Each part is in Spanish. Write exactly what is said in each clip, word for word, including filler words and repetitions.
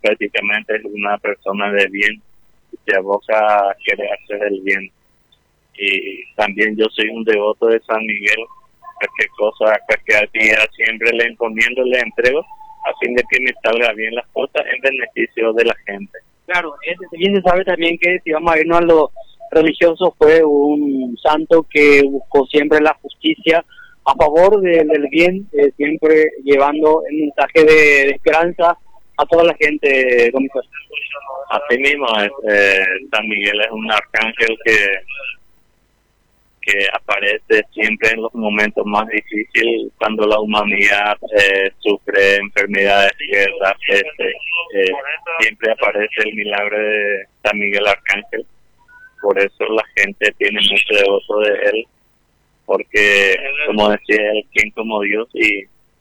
prácticamente es una persona de bien, se aboca a querer hacer el bien. Y también yo soy un devoto de San Miguel, cualquier cosa, cualquier actividad siempre le encomiendo, le entrego, a fin de que me salga bien las cosas en beneficio de la gente. Claro, es, bien se sabe también que, si vamos a irnos a lo religioso, fue un santo que buscó siempre la justicia a favor de, del bien, eh, siempre llevando el mensaje de, de esperanza a toda la gente, don Miguel. Así mismo, eh, San Miguel es un arcángel que que aparece siempre en los momentos más difíciles, cuando la humanidad eh, sufre enfermedades, guerras, este, eh, siempre aparece el milagro de San Miguel Arcángel. Por eso la gente tiene mucho devoto de él, porque, como decía él, quien como Dios, y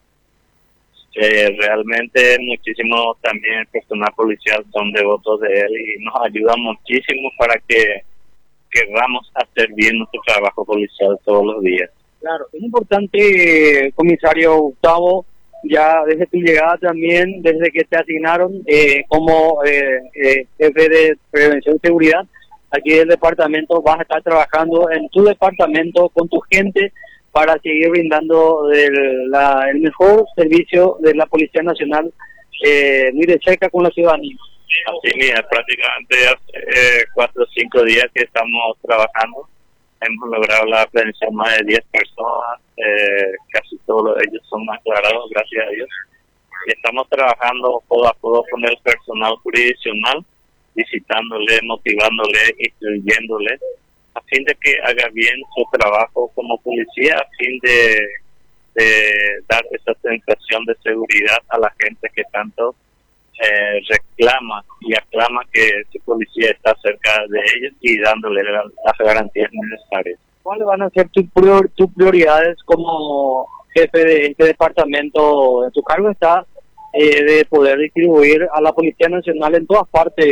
eh, realmente muchísimo también el personal policial son devotos de él y nos ayuda muchísimo para que querramos hacer bien nuestro trabajo policial todos los días. Claro, es importante, comisario Gustavo, ya desde tu llegada también, desde que te asignaron eh, como eh, eh, jefe de prevención y seguridad, aquí del departamento vas a estar trabajando en tu departamento con tu gente para seguir brindando el, la, el mejor servicio de la Policía Nacional, eh, muy de cerca con la ciudadanía. Así mira, prácticamente hace eh, cuatro o cinco días que estamos trabajando. Hemos logrado la prevención de más de diez personas, eh, casi todos ellos son aclarados, gracias a Dios. Y estamos trabajando codo a codo con el personal jurisdiccional, visitándole, motivándole, instruyéndole, a fin de que haga bien su trabajo como policía, a fin de, de dar esa sensación de seguridad a la gente que tanto Eh, reclama y aclama que su policía está cerca de ellos y dándole la, las garantías necesarias. ¿Cuáles van a ser tus prior, tus prioridades como jefe de este departamento? En tu cargo está eh, de poder distribuir a la Policía Nacional en todas partes.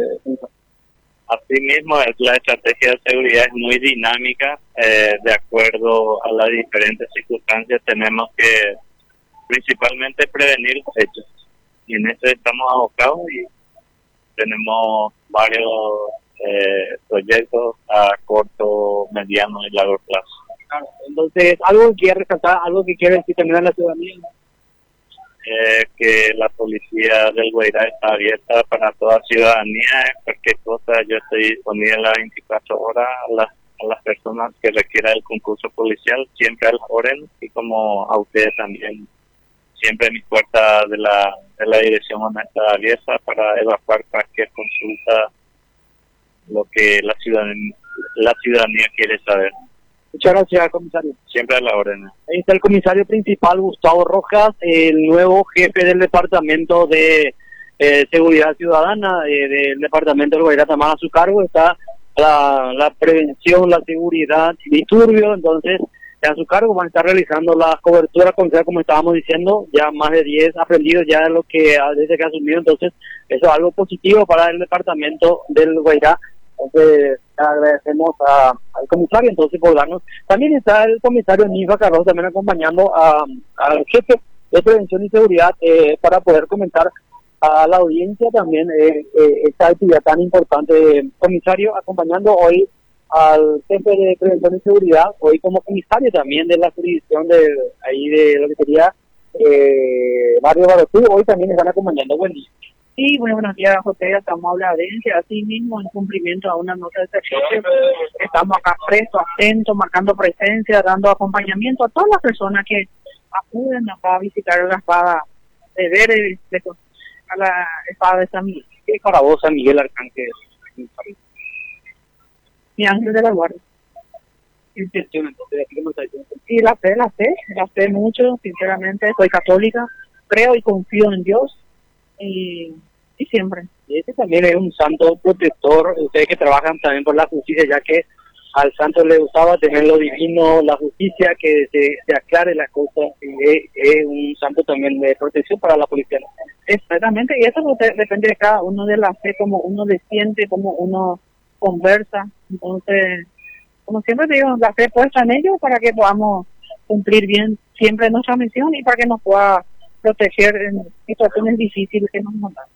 Asimismo, la estrategia de seguridad es muy dinámica, eh, de acuerdo a las diferentes circunstancias. Tenemos que principalmente prevenir los hechos. Y en eso estamos abocados y tenemos varios eh, proyectos a corto, mediano y largo plazo. Entonces, ¿algo que quiere rescatar, algo que quiere decir también a la ciudadanía? Eh, que la policía del Guairá está abierta para toda ciudadanía, cualquier cosa yo estoy disponible las veinticuatro horas a las, a las personas que requieran el concurso policial, siempre a las órdenes, y como a ustedes también. Siempre mis puertas de la, de la dirección van a estar abiertas para evacuar cualquier consulta, lo que la ciudadanía, la ciudadanía quiere saber. Muchas gracias, comisario. Siempre a la orden. Ahí está el comisario principal, Gustavo Rojas, el nuevo jefe del Departamento de eh, Seguridad Ciudadana eh, del Departamento del Guairá. También a su cargo está la, la prevención, la seguridad, disturbios. Entonces, a su cargo van a estar realizando la cobertura contra, como estábamos diciendo, ya más de diez aprendidos ya de lo que desde que ha asumido. Entonces, eso es algo positivo para el departamento del Guairá. Entonces, agradecemos a, al comisario entonces por darnos. También está el comisario Nifa Carlos también acompañando a, al jefe de prevención y seguridad eh, para poder comentar a la audiencia también eh, eh, esta actividad tan importante. Comisario, acompañando hoy al jefe de prevención y seguridad, hoy como comisario también de la jurisdicción de ahí de lo que sería eh, Barrio Barotú, hoy también están acompañando. Buen día. Sí, bueno, buenos días, José, estamos a la audiencia, así mismo en cumplimiento a una nota de servicio, estamos acá presos, atentos, marcando presencia, dando acompañamiento a todas las personas que acuden acá a visitar la espada de ver de, de, a la espada de San Miguel. ¿Qué es para vos San Miguel Arcángel? Mi ángel de la guardia. Intención, entonces, ¿qué me está diciendo? Y la fe, la fe, la fe mucho, sinceramente, soy católica, creo y confío en Dios, y, y siempre. Y este también es un santo protector, ustedes que trabajan también por la justicia, ya que al santo le gustaba tener lo divino, la justicia, que se, se aclare las cosas, y es, es un santo también de protección para la policía. Exactamente, y eso depende de cada uno, de la fe, como uno le siente, como uno conversa. Entonces, como siempre digo, la fe puesta en ellos para que podamos cumplir bien siempre nuestra misión y para que nos pueda proteger en situaciones difíciles que nos mandan.